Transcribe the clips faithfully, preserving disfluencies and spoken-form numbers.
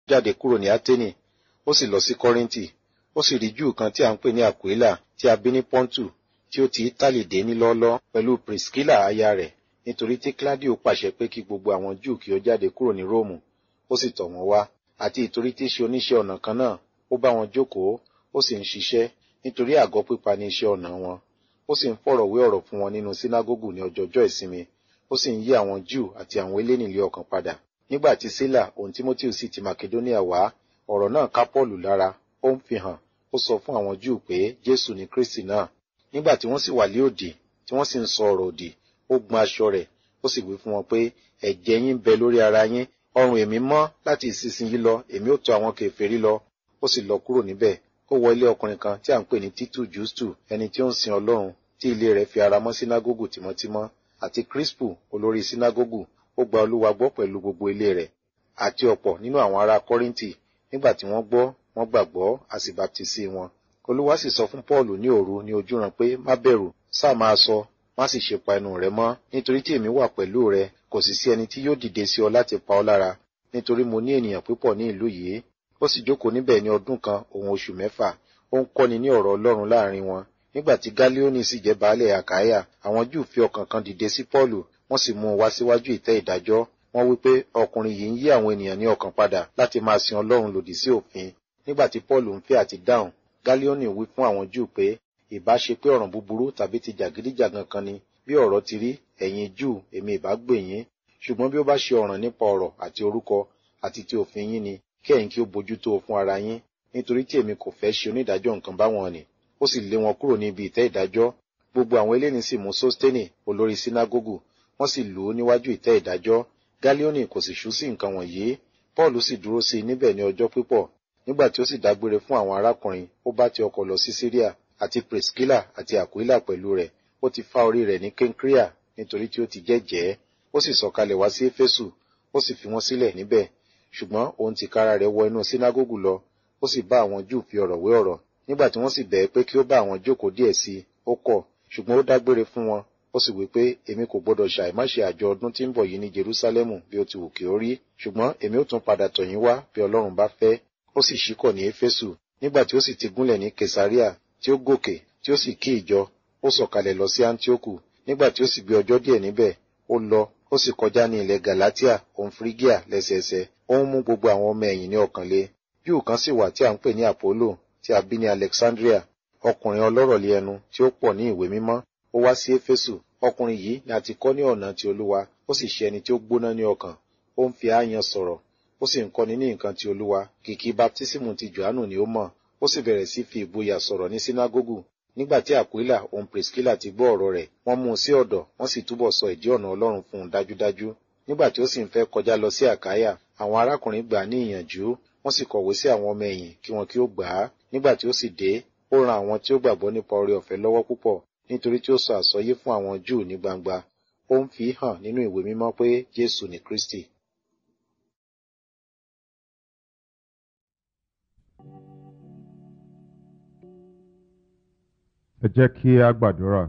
jáde kúrò ní Áténì, ó sì lọ sí Kọ́ríńtì. Ó sì rí Júù kan tí a ń pè ní Àkúílà tí a bí ní Pọ́ńtù, tí ó ti Ítálì dé ní lọ́ọ́lọ́ pẹ̀lú Pìrìskílà aya rẹ̀, nítorí tí Kíládíò pàṣẹ pé kí gbogbo àwọn Júù kí ó jáde kúrò ní Róòmù. Ó sì tọ̀ wọ́n wá, àti ìtorí tí í ṣe oníṣẹ́ ọnà kan náà, ó bá wọn jókòó, ó sì ń ṣiṣẹ́, nítorí àgọ́ pípa ní iṣẹ́ ọnà wọn. Ó sì ń fọ̀rọ̀ wé ọ̀rọ̀ fún wọn nínú sínágógù ní ọjọọjọ́ ìsinmi, ó sì ń yí àwọn Júù àti àwọn eléni lé ọkàn padà. Nígbà tí Sílà òun Tímótíù sì ti Makedóníà wá, ọ̀rọ̀ náà ká Pọ́ọ̀lù lára, ó ń fi hàn, ó sọ fún àwọn Júù pé Jésù ni Kristi náà. Nígbà tí wọ́n sì wà lé òdì, tí wọ́n sì ń sọ ọ̀rọ̀ òdì, ó gbọn aṣọ rẹ̀, ó sì wí fún wọn pé ẹ̀jẹ̀ yín bẹ lórí ara yín, ọrùn èmi mọ́ láti ìsinsìnyí lọ, èmi ó tọ̀ àwọn kèfèrí lọ. Ó sì lọ kúrò níbẹ̀, ó wọ ilé ọkùnrin kan tí à ń pè ní Títù Jústù, ẹni tí ó ń sin Ọlọ́run, tí ilé rẹ̀ fi ara mọ́ sínágógù tímọ́tímọ́, àti Kíríspù olórí sínágógù, ó gba Olúwa gbọ́ pẹ̀lú gbogbo ilé rẹ̀, àti ọ̀pọ̀ nínú àwọn ará Kọ́ríńtì. Nígbà tí wọ́n gbọ́, wọ́n gbàgbọ́, a sì baptisi wọn. Olúwa sì sọ fún Pọ́ọ̀lù ní òru ní ojúran pé má bẹ̀rù, sáà máa sọ, má sì ṣe pa ẹnu rẹ mọ́, nítorí tí èmi wà pẹ̀lú rẹ, kò sì sí ẹni tí yóò dìde sí ọ láti pa ọ́ lára, nítorí mo ní ènìyàn púpọ̀ ní ìlú yìí. Ó sì jókòó níbẹ̀ ní ọdún kan òun oṣù mẹ́fà, ó ń kọ́ni ní ọ̀rọ̀ Ọlọ́run láàrin wọn. Nígbà tí Gálíónì sì jẹ́ baálẹ̀ Àkáyà, àwọn Júù fi ọkàn kan dìde sí Pọ́ọ̀lù, wọ́n sì mú un wá síwájú ìtẹ́ ìdájọ́. Wọ́n wí pé ọkùnrin yìí ń yí àwọn ènìyàn ní ọkàn padà láti máa sin Ọlọ́run lòdì sí òfin. Nígbà tí Pọ́ọ̀lù ń fẹ́ àti dáhùn, Gálíónì wí fún àwọn Júù pé ìbá ṣe pé ọ̀ràn búburú tàbí ti jàgídíjàgan kan ni, bí ọ̀rọ̀ ti rí, ẹ̀yin Júù, èmi ìbá gbè yín. Ṣùgbọ́n bí ó bá ṣe ọ̀ràn nípa ọ̀rọ̀ àti orúkọ àti ti òfin yín ni, kí ẹ̀yin kí ó bójútó fún ara yín, nítorí tí èmi kò fẹ́ ṣe onídàájọ́ nǹkan báwọn ni. Ó sì lé wọn kúrò níbi ìtẹ́ ìdájọ́. Gbogbo àwọn eléni sì mú Sósténì olórí sínágógù, wọ́n sì lù ú níwájú ìtẹ́ ìdájọ́. Gálíónì kò sì ṣú sí nǹkan wọ̀nyí. Pọ́ọ̀lù sì dúró sí i níbẹ̀ ní ọjọ́ pípọ̀. Nígbà tí ó sì dágbére fún àwọn arákùnrin, ó bá ti ọkọ̀ lọ sí Síríà, àti Pìrìskílà àti Àkúílà pẹ̀lú rẹ̀. Ó ti fá orí rẹ̀ ní Kéńkríà, nítorí tí ó ti jẹ́jẹ̀ẹ́. Ó sì sọ̀kalẹ̀ wá sí Éfésù, ó sì fi wọ́n sílẹ̀ níbẹ̀. Ṣùgbọ́n òun tìkára rẹ̀ wọ inú sínágógù lọ, ó sì bá àwọn Júù fi ọ̀rọ̀ wé ọ̀rọ̀. Nígbà tí wọ́n sì bẹ̀ ẹ́ pé kí ó bá àwọn jókòó díẹ̀ sí i, ó kọ̀, ṣùgbọ́n ó dágbére fún wọn. Ó sì wí pé èmi kò gbọdọ̀ ṣàìmáṣe àjọ ọdún tí ń bọ̀ yìí ní Jerúsálẹ́mù bí ó ti wù kí ó rí, ṣùgbọ́n èmi ó tún padà tọ̀ yín wá bí Ọlọ́run bá fẹ́. Ó sì ṣíkọ̀ ní Éfésù. Nígbà tí ó sì ti gúnlẹ̀ ní Kèsáríà, tí ó gòkè, tí ó sì kí ìjọ, ó sọ̀kalẹ̀ lọ sí Áńtíókù. Nígbà tí ó sì gbé ọjọ́ díẹ̀ níbẹ̀, ó lọ, ó sì kọjá ní ilẹ̀ Gàlátíà, òun Frígíà lẹ́sẹẹsẹ, ó ń mú gbogbo àwọn ọmọ ẹ̀yìn ní ọkàn le. Júù kan sì wà tí à ń pè ní Àpólò, tí a bí ní Alexandria, ọkùnrin ọlọ́rọ̀ lé ẹnu tí ó pọ̀ ní ìwé mímọ́. Ó wá sí Éfésù. Ọkùnrin yìí ni a ti kọ́ ní ọ̀nà ti Olúwa, ó sì ṣe ẹni tí ó gbóná ní ọkàn, ó ń fi ááyan sọ̀rọ̀, ó sì ń kọ́ni ní nǹkan ti Olúwa. Kìkì baptísímù ti Jòhánù ni ó mọ̀, ó sì bẹ̀rẹ̀ sí fi ìgboyà sọ̀rọ̀ ní sínágógù. Nígbà tí Àkúílà òun Pìrìskílà ti gbọ́ ọ̀rọ̀ rẹ̀, wọ́n mú un sí ọ̀dọ̀, wọ́n sì túbọ̀ sọ ìdí ọ̀nà Ọlọ́run fún un dájúdájú. Nígbà tí ó sì ń fẹ́ kọjá lọ sí Àkáyà, àwọn arákùnrin gbà á ní ìyànjú, wọ́n sì kọ̀wé sí àwọn ọmọ ẹ̀yìn kí wọn kí ó gbà á. Nígbà tí ó sì dé, ó ran àwọn tí ó gbàgbọ́ nípa oore ọ̀fẹ́ lọ́wọ́ púpọ̀, nítorí tí ó sọ àsọyé fún àwọn Júù ní gbangba. Ó ń fi hàn nínú ìwé mímọ́ pé Jésù ni Kristi. Ẹ jẹ́ kí a gbàdúrà.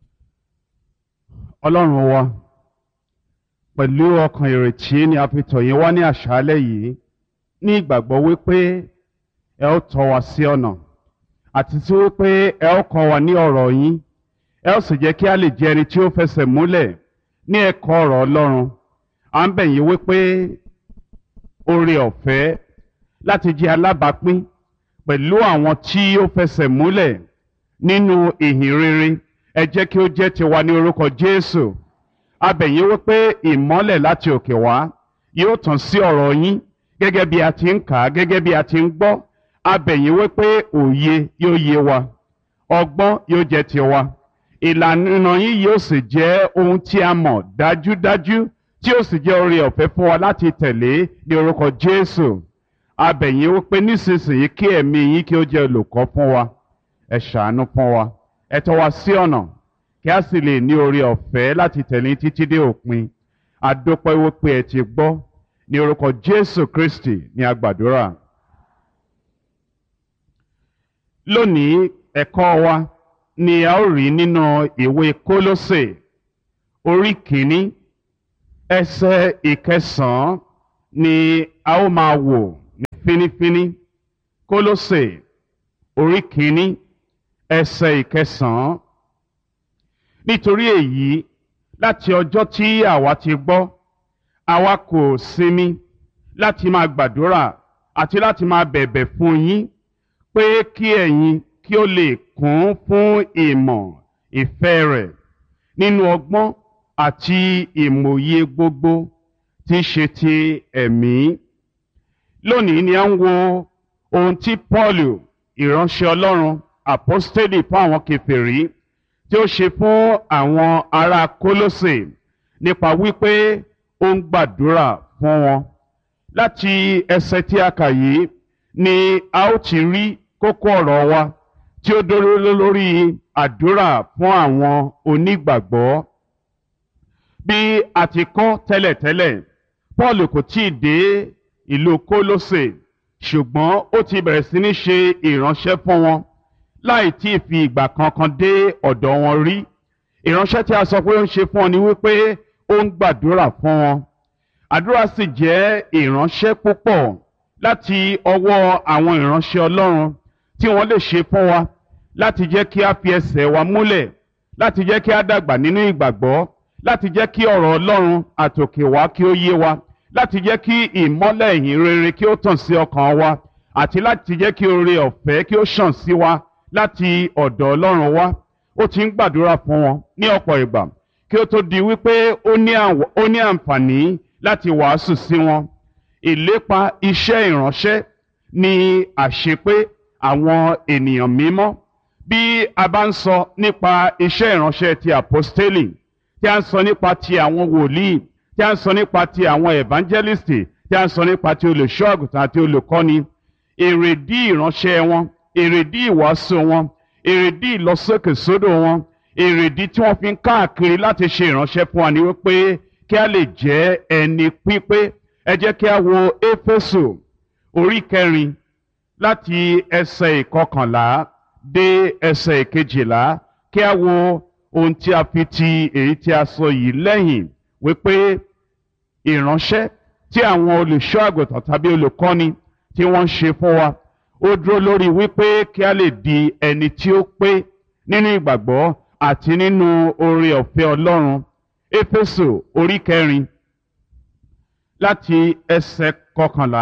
Ọlọ́run wa, pẹ̀lú ọkàn ìrètí ni a fi tọ̀ yín wá ní àṣálẹ́ yìí, ní ìgbàgbọ́ wípé ẹ ó tọ́ wa sí ọ̀nà, àti tí wípé ẹ ó kọ́ wa ní ọ̀rọ̀ yín, ẹ ó sì jẹ́ kí a lè jẹ́ ẹni tí ó fẹsẹ̀ múlẹ̀ ní ẹ̀kọ́ ọ̀rọ̀ Ọlọ́run. À ń bẹ̀ yín wípé oore ọ̀fẹ́ láti jẹ́ alábàápín pẹ̀lú àwọn tí ó fẹsẹ̀ múlẹ̀ nínú ìhìn rere, ẹ jẹ́ kí ó jẹ́ tiwa ní orúkọ Jésù. A bẹ̀ yín wípé ìmọ́lẹ̀ láti òkè wá yóò tàn sí ọ̀rọ̀ yín gẹ́gẹ́ bí a ti ń kà á, gẹ́gẹ́ bí a ti ń gbọ́. A bẹ̀ yín wípé òye yóò yé wa, ọgbọ́n yóò jẹ́ tiwa, ìlànà yín yóò sì jẹ́ ohun tí a mọ̀ dájúdájú, tí ó sì jẹ́ oore ọ̀fẹ́ fún wa láti tẹ̀lé ní orúkọ Jésù. A bẹ̀ yín wípé nísinsìnyí kí ẹ̀mí yín kí ó jẹ́ olùkọ́ fún wa. Ẹ ṣàánú fún wa, ẹ tọ́ wa sí ọ̀nà, kí a sì lè ní oore ọ̀fẹ́ láti tẹ̀lé títí dé òpin. A dúpẹ́ wípé ẹ ti gbọ́, ní orúkọ Jésù Kristi ni a gbàdúrà. Lónìí ẹ̀kọ́ wa ni a ó rí nínú ìwé Kólósè orí kìíní ẹsẹ̀ ìkẹsàn-án ni a ó máa wò. fínífíní. Kólósè orí kìíní ẹsẹ̀ ìkẹsàn-án. Nítorí èyí, láti ọjọ́ tí àwa ti gbọ́, àwa kò sinmi láti máa gbàdúrà àti láti máa bẹ̀bẹ̀ fún yín pé kí ẹ̀yin kí ó lè kún fún ìmọ̀ ìfẹ́ rẹ̀ nínú ọgbọ́n àti ìmòye gbogbo tí í ṣe ti ẹ̀mí. Lónìí ni a ń wo ohun tí Pọ́ọ̀lù ìránṣẹ́ Ọlọ́run àpọ́stélì fún àwọn kèfèrí tí ó ṣe fún àwọn ará Kólósè nípa wípé ó ń gbàdúrà fún wọn. Láti ẹsẹ̀ tí a kà yìí ni a ó ti rí kókó ọ̀rọ̀ wa tí ó dúró lórí àdúrà fún àwọn onígbàgbọ́. Bí a ti kọ́ tẹ́lẹ̀tẹ́lẹ̀, Pọ́ọ̀lù kò tíì dé ìlú Kólósè, ṣùgbọ́n ó ti bẹ̀rẹ̀ sí ní ṣe ìránṣẹ́ fún wọn láì tí ì fi ìgbà kankan dé ọ̀dọ̀ wọn rí. Ìránṣẹ́ tí a sọ pé ó ń ṣe fún wọn ni wípé ó ń gbàdúrà fún wọn. Àdúrà sì jẹ́ ìránṣẹ́ púpọ̀ láti ọwọ́ àwọn ìránṣẹ́ Ọlọ́run tí wọ́n lè ṣe fún wa láti jẹ́ kí a fi ẹsẹ̀ wa múlẹ̀, láti jẹ́ kí a dàgbà nínú ìgbàgbọ́, láti jẹ́ kí ọ̀rọ̀ Ọlọ́run àtòkè wá kí ó yé wa, láti jẹ́ kí ìmọ́lẹ̀ ìhìn rere kí ó tàn sí ọkàn wa, àti láti jẹ́ kí oore ọ̀fẹ́ kí ó ṣàn sí wa láti ọ̀dọ̀ Ọlọ́run wá. Ó ti ń gbàdúrà fún wọn ní ọ̀pọ̀ ìgbà kí ó tó di wípé ó ní àǹfààní láti wàásù sí wọn. Ìlépa iṣẹ́ ìránṣẹ́ ni àṣepé àwọn ènìyàn mímọ́. Bí a bá ń sọ nípa iṣẹ́ ìránṣẹ́ ti àpọ́stélì, tí a ń sọ nípa ti àwọn wòlíì, tí a ń sọ nípa ti àwọn evangelisti, tí a ń sọ nípa ti olùṣọ́ àgùntàn àti olùkọ́ni, èrèdí ìránṣẹ́ wọn, èrèdí ìwàásù wọn, èrèdí ìlọsókèsódò wọn, èrèdí tí wọ́n fi ń káàkiri láti ṣe ìránṣẹ́ fún wa ni wípé kí a lè jẹ́ ẹni pípé. Ẹ jẹ́ kí a wo Éfésù orí kẹrin láti ẹsẹ̀ ìkọkànlá dé ẹsẹ̀ ìkejìlá. Kí a wo ohun tí a fi ti èyí tí a sọ yìí lẹ́yìn wípé ìránṣẹ́ tí àwọn olùṣọ́ àgùntàn tàbí olùkọ́ni tí wọ́n ń ṣe fún wa, ó dúró lórí wípé kí a lè di ẹni tí ó pé nínú ìgbàgbọ́ àti nínú oore ọ̀fẹ́ Ọlọ́run. Éfésù orí kẹrin láti ẹsẹ̀ kọkànlá.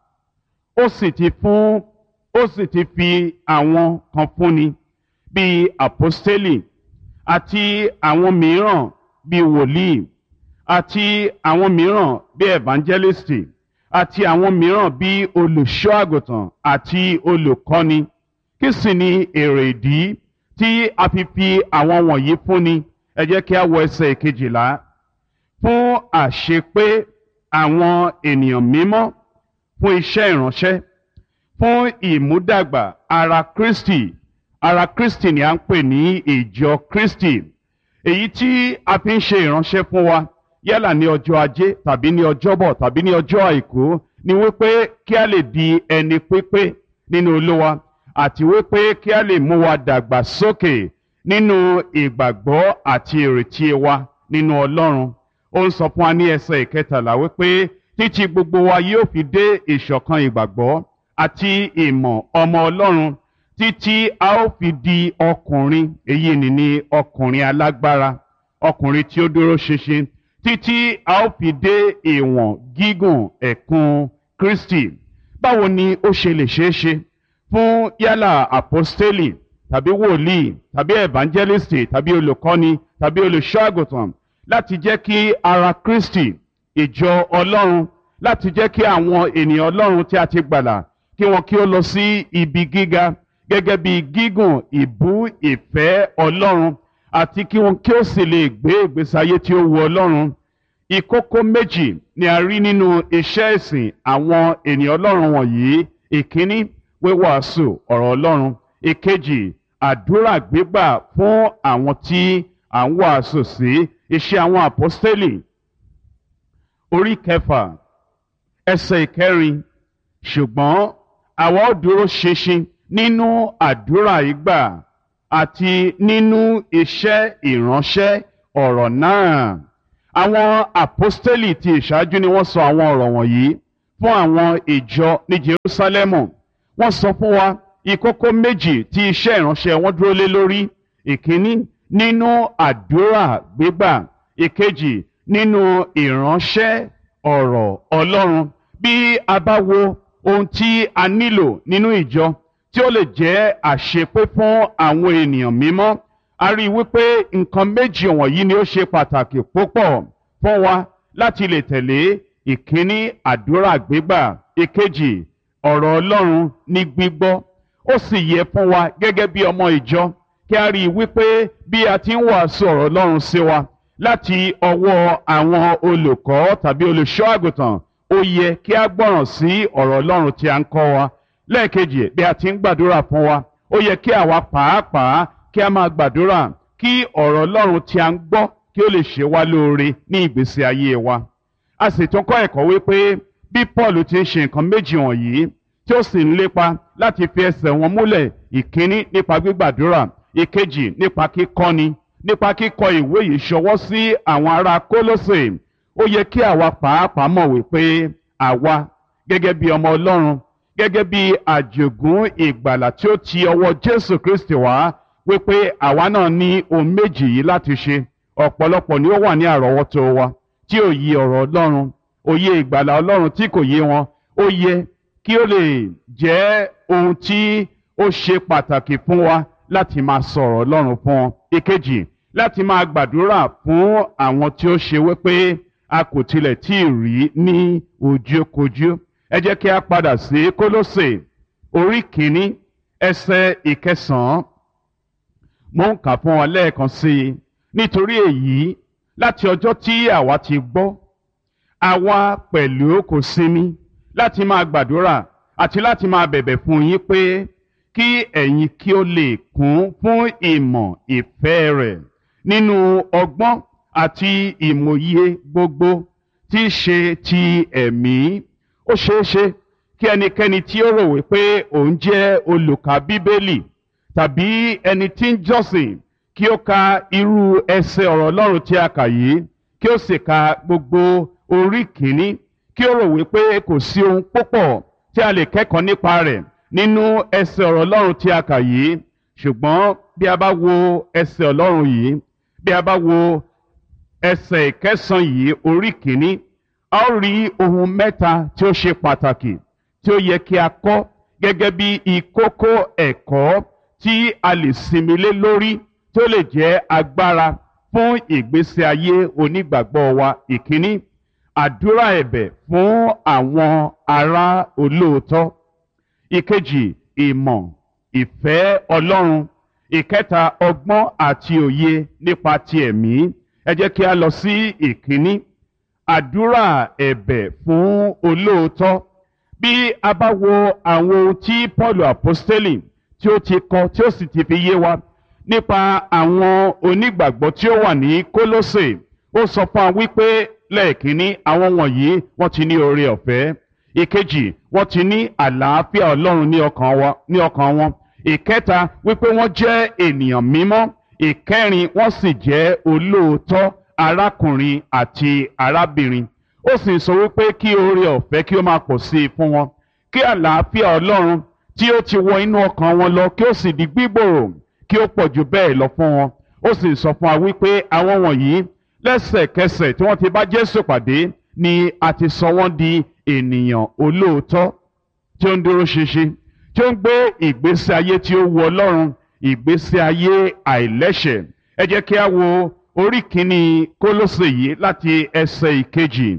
Ó sì ti fún ó sì ti fi àwọn kan fúnni bíi àpọ́stélì, àti àwọn mìíràn bíi wòlíì, àti àwọn mìíràn bíi evangelisti, àti àwọn mìíràn bíi olùṣọ́ àgùntàn àti olùkọ́ni. Kí sì ni èrè ìdí tí a fi fi àwọn wọ̀nyí fúnni? Ẹ jẹ́ kí a wo ẹsẹ̀ ìkejìlá. Fún àṣepé àwọn ènìyàn mímọ́ fún iṣẹ́ ìránṣẹ́, fún ìmúdàgbà ara Kristi. Ara Kristi ni a ń pè ní ìjọ Kristi, èyí tí a fi ń ṣe ìránṣẹ́ fún wa yálà ní ọjọ́ ajé tàbí ní ọjọ́bọ̀ tàbí ní ọjọ́ àìkú, ni wípé kí a lè di ẹni pípé nínú Olúwa, àti wípé kí a lè mú wa dàgbà sókè nínú ìgbàgbọ́ àti ìrètí wa nínú Ọlọ́run. Ó ń sọ fún wa ní ẹsẹ̀ ìkẹtàlá wípé títí gbogbo wa yóò fi dé ìṣọ̀kan ìgbàgbọ́ àti ìmọ̀ ọmọ Ọlọ́run, títí a ó fi di ọkùnrin, èyí ni ní ọkùnrin alágbára, ọkùnrin tí ó dúró ṣinṣin, títí a ó fi dé ìwọ̀n gígùn ẹ̀kún Kristi. Báwo ni ó ṣe lè ṣeé ṣe fún yálà àpọ́stélì tàbí wòlíì tàbí evangelisti tàbí olùkọ́ni tàbí olùṣọ́ àgùntàn láti jẹ́ kí ara Kristi, ìjọ Ọlọ́run, láti jẹ́ kí àwọn ènìyàn Ọlọ́run tí a ti gbàlà kí wọn kí ó lọ sí ibi gíga gẹ́gẹ́ bí gígùn ìbú ìfẹ́ Ọlọ́run, àti kí wọn kí ó sì lè gbé ìgbésí ayé tí ó wu Ọlọ́run? Ìkókó méjì ni a rí nínú iṣẹ́ ìsìn àwọn ènìyàn Ọlọ́run wọ̀nyí. Ìkíní, wíwàásù ọ̀rọ̀ Ọlọ́run. Ìkejì, àdúrà gbígbà fún àwọn tí à ń wàásù sí. Iṣẹ́ àwọn àpọ́stélì orí kẹfà ẹsẹ̀ ìkẹrin. Ṣùgbọ́n àwa ó dúró ṣinṣin nínú àdúrà ìgbà àti nínú iṣẹ́ ìránṣẹ́ ọ̀rọ̀ náà. Àwọn àpọ́stélì ti ìṣáájú ni wọ́n sọ àwọn ọ̀rọ̀ wọ̀nyí fún àwọn ìjọ ní Jerúsálẹ́mù. Wọ́n sọ fún wa ìkókó méjì tí iṣẹ́ ìránṣẹ́ wọn dúró lé lórí. Ìkíní nínú àdúrà gbígbà, ìkejì nínú ìránṣẹ́ ọ̀rọ̀ Ọlọ́run. Bí a bá wo ohun tí a nílò nínú ìjọ tí ó lè jẹ́ àṣepé fún àwọn ènìyàn mímọ́, a rí i wípé nǹkan méjì wọ̀nyí ni ó ṣe pàtàkì púpọ̀ fún wa láti lè tẹ̀lé. Ìkíní àdúrà gbígbà, ìkejì ọ̀rọ̀ Ọlọ́run ní gbígbọ́. Ó sì yẹ fún wa gẹ́gẹ́ bí ọmọ ìjọ kí a rí i wípé bí a ti ń wàásù ọ̀rọ̀ Ọlọ́run sí wa láti ọwọ́ àwọn olùkọ́ tàbí olùṣọ́ àgùntàn, ó yẹ kí a gbọ́ràn sí ọ̀rọ̀ Ọlọ́run tí a ń kọ́ wa. Lẹ́ẹ̀kejì, bí a ti ń gbàdúrà fún wa, ó yẹ kí àwa pàápàá kí a máa gbàdúrà kí ọ̀rọ̀ Ọlọ́run tí a ń gbọ́ kí ó lè ṣe wá lóore ní ìgbésí ayé wa. A sì tún kọ́ ẹ̀kọ́ wípé bí Paul ti ń ṣe nǹkan méjì wọ̀nyí tí ó sì ń lépa láti fi ẹsẹ̀ wọn múlẹ̀, ìkíní nípa gbígbàdúrà, ìkejì nípa kíkọ́ni, nípa kíkọ ìwé yìí ṣọwọ́ sí àwọn ará Kólósè. Ó yẹ kí àwa pàápàá mọ̀ wípé àwa gẹ́gẹ́ bí ọmọ Ọlọ́run, gẹ́gẹ́ bí àjogún ìgbàlà tí ó ti ọwọ́ Jésù Kristi wá, wípé àwa náà ní ohun méjì yìí láti ṣe. Ọ̀pọ̀lọpọ̀ ni ó wà ní àrọ́wọ́tó wa tí ò yé ọ̀rọ̀ Ọlọ́run, òye ìgbàlà Ọlọ́run tí kò yé wọn. Ó yẹ kí ó lè jẹ́ ohun tí ó ṣe pàtàkì fún wa láti máa sọ̀rọ̀ Ọlọ́run fún wọn. Ìkejì, láti máa gbàdúrà fún àwọn tí ó ṣe wípé a kò tilẹ̀ tí ì rí ní ojúkojú. Ẹ jẹ́ kí a padà sí Kólósè orí kìíní ẹsẹ̀ ìkẹsàn-án. Mo ń kà fún wa lẹ́ẹ̀kan sí i. Nítorí èyí, láti ọjọ́ tí àwa ti gbọ́, àwa pẹ̀lú kò sinmi láti máa gbàdúrà àti láti máa bẹ̀bẹ̀ fún yín pé kí ẹ̀yin kí ó lè kún fún ìmọ̀ ìfẹ́ rẹ̀ nínú ọgbọ́n àti ìmòye gbogbo tí í ṣe ti ẹ̀mí. Ó ṣeé ṣe kí ẹnikẹ́ni tí ó rò wípé òun jẹ́ olùkà Bíbélì tàbí ẹni tí ń jọ́sìn kí ó ka irú ẹsẹ̀ ọ̀rọ̀ Ọlọ́run tí a kà yìí, kí ó sì ka gbogbo orí kìíní, kí ó rò wípé kò sí ohun púpọ̀ tí a lè kẹ́kọ̀ọ́ nípa rẹ̀ nínú ẹsẹ̀ ọ̀rọ̀ Ọlọ́run tí a kà yìí. Ṣùgbọ́n bí a bá wo ẹsẹ̀ Ọlọ́run yìí, bí a bá wo ẹsẹ̀ ìkẹsàn yìí orí kìíní, a ó rí ohun mẹ́ta tí ó ṣe pàtàkì tí ó yẹ kí a kọ́ gẹ́gẹ́ bí ìkókó ẹ̀kọ́ tí a lè sinmi lé lórí tí ó lè jẹ́ agbára fún ìgbésí ayé onígbàgbọ́ wa. Ìkíní, àdúrà ẹ̀bẹ̀ fún àwọn ará olóòótọ́. Ìkejì, ìmọ̀ ìfẹ́ Ọlọ́run. Ìkẹta, ọgbọ́n àti òye nípa ti ẹ̀mí. Ẹ jẹ́ kí a lọ sí ìkíní, àdúrà ẹ̀bẹ̀ fún olóòótọ́. Bí a bá wo àwọn ohun tí Paul apostoli tí ó ti kọ tí ó sì ti fi yé wa nípa àwọn onígbàgbọ́ tí ó wà ní Kólósè, ó sọ fún wa wípé lẹ́ẹ̀kínní àwọn wọ̀nyí wọ́n ti ní oore ọ̀fẹ́. Ìkejì, wọ́n ti ní àlàáfíà Ọlọ́run ní ọkàn wọn ní ọkàn wọn. Ìkẹta, wípé wọ́n jẹ́ ènìyàn mímọ́. Ìkẹrin, wọ́n sì jẹ́ olóòótọ́ arákùnrin àti arábìnrin. Ó sì sọ wípé kí oore ọ̀fẹ́ kí ó máa pọ̀ sí i fún wọn, kí àlàáfíà Ọlọ́run tí ó ti wọ inú ọkàn wọn lọ kí ó sì di gbígbòòrò kí ó pọ̀ jù bẹ́ẹ̀ lọ fún wọn. Ó sì sọ fún wa wípé àwọn wọ̀nyí lẹ́sẹ̀kẹsẹ̀ tí wọ́n ti bá Jésù pàdé ni a ti sọ wọ́n di ènìyàn olóòótọ́ tí ó ń dúró ṣinṣin, tí ó ń gbé ìgbésí ayé tí ó wu Ọlọ́run, ìgbésí ayé àìlẹ́ṣẹ̀. Ẹ jẹ́ kí a wo orí kìíní Kólósè yìí láti ẹsẹ̀ ìkejì,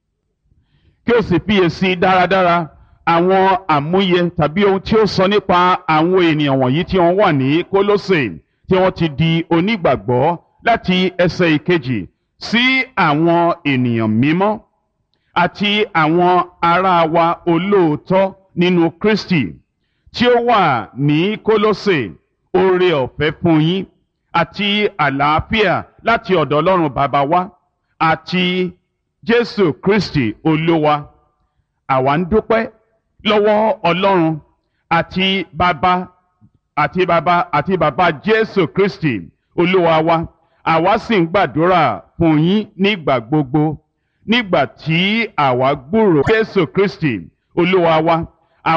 kí ó sì fiyèsí dáradára àwọn àmúyẹ tàbí ohun tí ó sọ nípa àwọn ènìyàn wọ̀nyí tí wọ́n wà ní Kólósè tí wọ́n ti di onígbàgbọ́ láti ẹsẹ̀ ìkejì sí àwọn ènìyàn mímọ́ àti àwọn ará wa olóòótọ́ nínú Kristi tí ó wà ní Kólósè. Oore ọ̀fẹ́ fún yín àti àlàáfíà láti ọ̀dọ̀ Ọlọ́run bàbá wa àti Jésù Kristi Olúwa. Àwa ń dúpẹ́ lọ́wọ́ Ọlọ́run àti bàbá àti bàbá àti bàbá Jésù Kristi Olúwa wa. Àwa sì ń gbàdúrà fún yín nígbà gbogbo nígbà tí àwa gbúròó Jésù Kristi Olúwa wa